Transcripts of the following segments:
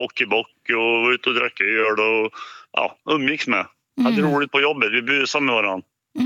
hockeybock och var ute och drack öl och umgicks med. Hade roligt på jobbet, vi busade med varandra.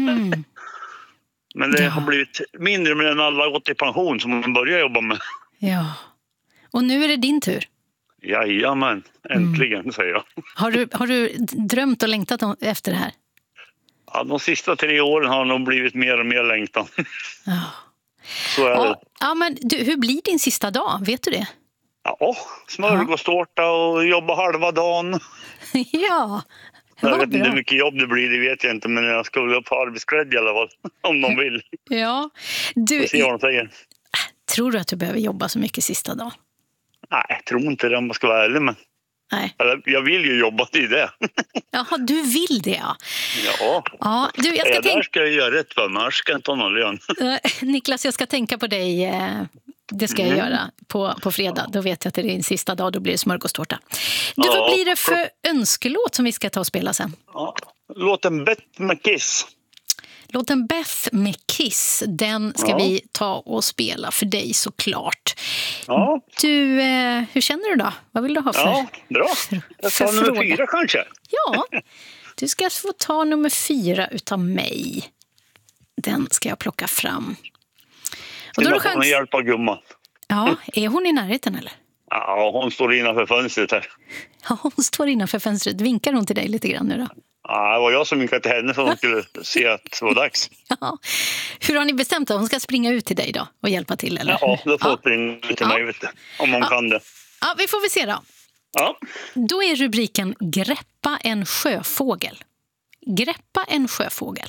Men det har blivit mindre med när alla gått i pension som man börjar jobba med. Ja, och nu är det din tur. Jajamän, äntligen säger jag. Har du drömt och längtat efter det här? Ja, de sista 3 åren har nog blivit mer och mer längtan. Ja. Så är det. Ja, men hur blir din sista dag? Vet du det? Ja, smörgåstårta och jobba halva dagen. Ja, jag vet inte hur mycket jobb det blir, det vet jag inte. Men jag ska väl upp på arbetsglädje i alla fall, om de vill. Ja, se vad de säger. Tror du att du behöver jobba så mycket sista dag? Nej, jag tror inte det om man ska vara ärlig. Men jag vill ju jobba till det. Jaha, du vill det, ja. Ja, där ska jag göra rätt för mig. Jag ska inte ha någon lön. Niklas, jag ska tänka på dig. Det ska jag göra på fredag. Då vet jag att det är din sista dag. Då blir det smörgåstårta. Vad blir det för önskelåt som vi ska ta och spela sen? Ja, låten Beth med Kiss. Låten Beth med Kiss, den ska vi ta och spela för dig såklart. Ja. Du, hur känner du då? Vad vill du ha för? Ja, bra. Jag tar nummer 4 kanske. Ja, du ska få ta nummer 4 utav mig. Den ska jag plocka fram. Och då har du hjälp av gumman. Ja, är hon i närheten eller? Ja, hon står innanför fönstret här. Ja, hon står innanför fönstret. Vinkar hon till dig lite grann nu då? Ja, det var jag som vinkade till henne för att hon skulle se att det var dags. Ja. Hur har ni bestämt att hon ska springa ut till dig då och hjälpa till? Eller? Ja, då får hon springa ut till mig, vet du, om hon kan det. Ja, vi får väl se då. Ja. Då är rubriken Greppa en sjöfågel. Greppa en sjöfågel.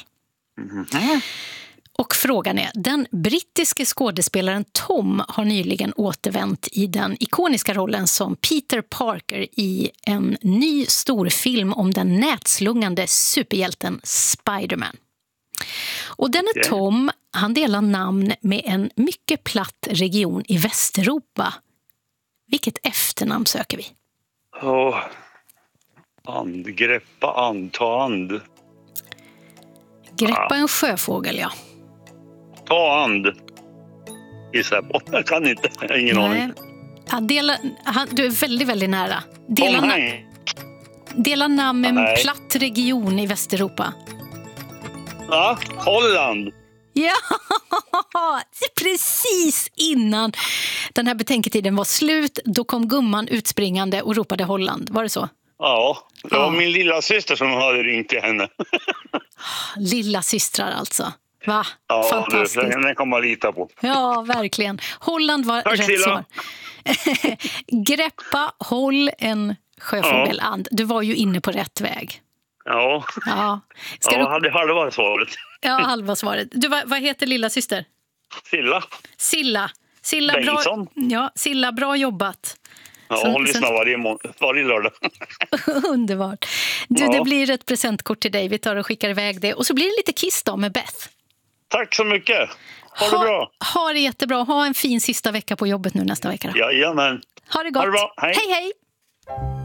Och frågan är, den brittiske skådespelaren Tom har nyligen återvänt i den ikoniska rollen som Peter Parker i en ny storfilm om den nätslungande superhjälten Spider-Man. Och denne Tom, han delar namn med en mycket platt region i Västeuropa. Vilket efternamn söker vi? Greppa and, ta and. Greppa en sjöfågel, ja. Ta and. Gissar jag på. Jag kan inte. Jag har ingen aning. Ja, du är väldigt, väldigt nära. Dela namn med en platt region i Västeuropa. Ja, Holland. Ja, precis innan den här betänketiden var slut. Då kom gumman utspringande och ropade Holland. Var det så? Ja, det var min lilla syster som hade ringt till henne. Lilla systrar alltså. Va? Ja, fantastiskt. Den kan man lita på. Ja, verkligen. Holland var rätt svar. Greppa, håll en sjöfågeland. Du var ju inne på rätt väg. Ja. Hade halva svaret. Ja, halva svaret. Du, vad heter lilla syster? Silla, bra. Ja, Silla, bra jobbat. Ja, hon lyssnar varje lördag. Underbart. Du, det blir ett presentkort till dig. Vi tar och skickar iväg det. Och så blir det lite Kiss då med Beth. Tack så mycket. Ha det bra. Ha det jättebra. Ha en fin sista vecka på jobbet nu nästa vecka då. Jajamän. Ha det gott. Ha det bra. Hej. Hej.